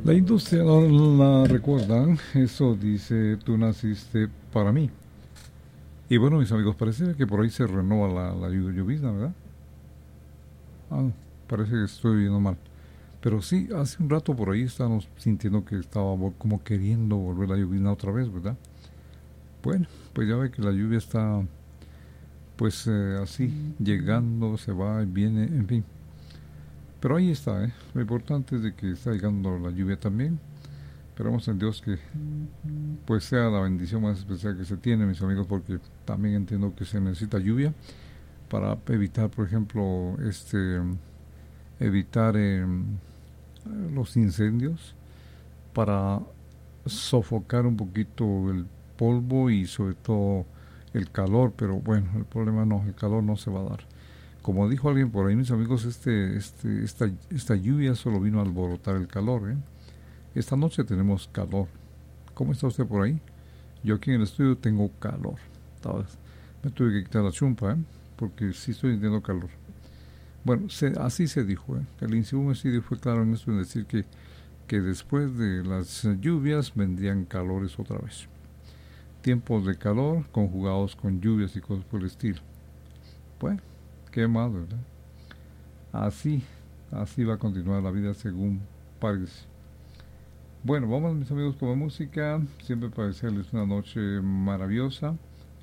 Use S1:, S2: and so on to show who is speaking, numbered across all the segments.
S1: La industria no la recuerda, eso dice, tú naciste para mí. Y bueno, mis amigos, parece que por ahí se renova la llovizna, ¿verdad? Ah, parece que estoy viendo mal. Pero sí, hace un rato por ahí estábamos sintiendo que estaba como queriendo volver la llovizna otra vez, ¿verdad? Bueno, pues ya ve que la lluvia está, pues así, llegando, se va y viene, en fin. Pero ahí está, ¿eh? Lo importante es de que está llegando la lluvia también. Esperamos en Dios que pues sea la bendición más especial que se tiene, mis amigos, porque también entiendo que se necesita lluvia para evitar, por ejemplo, evitar los incendios, para sofocar un poquito el polvo y sobre todo el calor, pero bueno, el problema no, el calor no se va a dar. Como dijo alguien por ahí, mis amigos, esta lluvia solo vino a alborotar el calor, ¿eh? Esta noche tenemos calor. ¿Cómo está usted por ahí? Yo aquí en el estudio tengo calor. ¿Sabes? Me tuve que quitar la chumpa, ¿eh? Porque sí estoy sintiendo calor. Bueno, así se dijo, ¿eh? El Insibume sí fue claro en esto, en decir que después de las lluvias vendrían calores otra vez. Tiempos de calor conjugados con lluvias y cosas por el estilo. Bueno, qué más, ¿verdad? Así, así va a continuar la vida según parece. Bueno, vamos mis amigos con la música, siempre para desearles una noche maravillosa.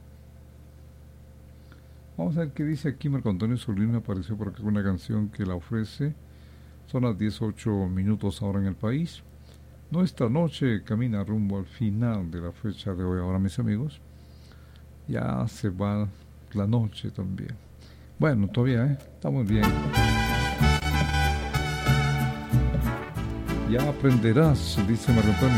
S1: Vamos a ver qué dice aquí Marco Antonio Solís, me apareció por aquí una canción que la ofrece. Son las 18 minutos ahora en el país. Nuestra noche camina rumbo al final de la fecha de hoy. Ahora mis amigos, ya se va la noche también. Bueno, todavía, estamos bien. Ya aprenderás, dice Marco Antonio.